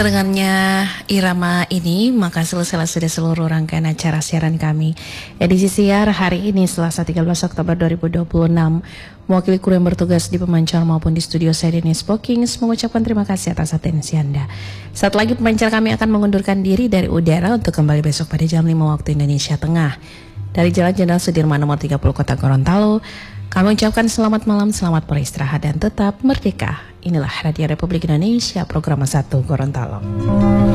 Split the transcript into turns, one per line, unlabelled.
Dengannya irama ini, maka selesai sudah seluruh rangkaian acara siaran kami. Edisi siar hari ini Selasa 13 Oktober 2026. Mewakili kru yang bertugas di pemancar maupun di studio saya Dennis Pokings mengucapkan terima kasih atas atensi Anda. Saat lagi pemancar kami akan mengundurkan diri dari udara untuk kembali besok pada jam 5 waktu Indonesia Tengah. Dari Jalan Jenderal Sudirman nomor 30 Kota Gorontalo, kami ucapkan selamat malam, selamat beristirahat dan tetap merdeka. Inilah Radio Republik Indonesia, program 1 Gorontalo.